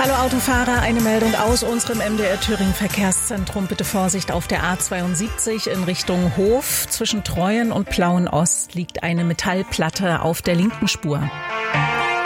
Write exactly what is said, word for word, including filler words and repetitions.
Hallo Autofahrer, eine Meldung aus unserem M D R Thüringen Verkehrszentrum. Bitte Vorsicht auf der A zweiundsiebzig in Richtung Hof. Zwischen Treuen und Plauen Ost liegt eine Metallplatte auf der linken Spur.